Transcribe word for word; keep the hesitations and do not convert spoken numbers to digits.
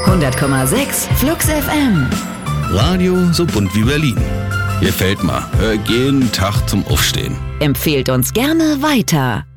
hundert Komma sechs Flux F M. Radio so bunt wie Berlin. Gefällt mir. Hör jeden Tag zum Aufstehen. Empfehlt uns gerne weiter.